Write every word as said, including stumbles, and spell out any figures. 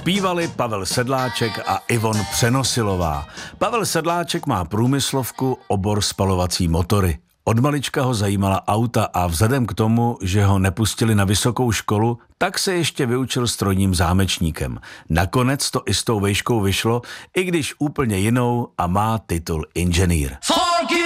Zpívali Pavel Sedláček a Ivon Přenosilová. Pavel Sedláček má průmyslovku, obor spalovací motory. Od malička ho zajímala auta a vzhledem k tomu, že ho nepustili na vysokou školu, tak se ještě vyučil strojním zámečníkem. Nakonec to i s tou vejškou vyšlo, i když úplně jinou, a má titul inženýr.